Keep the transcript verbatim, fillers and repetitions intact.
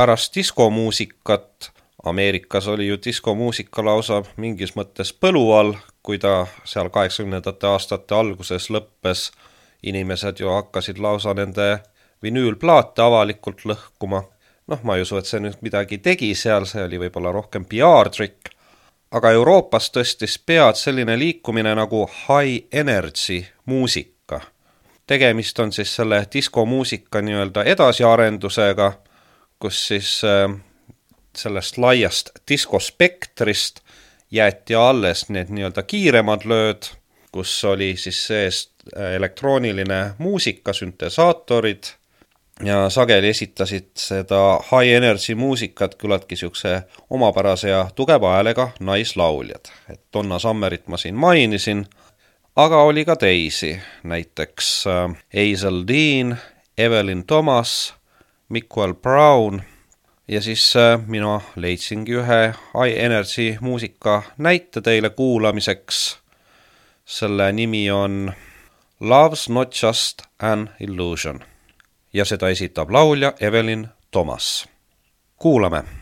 pärast diskomuusikat. Ameerikas oli ju diskomuusika lausa mingis mõttes põlu all, kui ta seal kaheksakümnendate aastate alguses lõppes. Inimesed ju hakkasid lausa nende vinüülplaate avalikult lõhkuma. Noh, ma ei usu, et see nüüd midagi tegi seal, see oli võib-olla rohkem P R-trikk. Aga Euroopas tõstis pead selline liikumine nagu high energy muusika. Tegemist on siis selle diskomuusika nii-öelda edasiarendusega, kus siis sellest laiast diskospektrist jäeti alles need nii-öelda kiiremad lööd, kus oli siis sees elektrooniline muusika, süntesaatorid ja sageli esitasid seda high energy muusikat küllaltki siukse omapärase ja tugeva häälega naislauljad. Et Donna Summerit ma siin mainisin, aga oli ka teisi, näiteks Hazel Dean, Evelyn Thomas, Miguel Brown ja siis mina leidsingi ühe high energy muusika näite teile kuulamiseks. Selle nimi on Love's Not Just an Illusion ja seda esitab laulja Evelyn Thomas. Kuulame!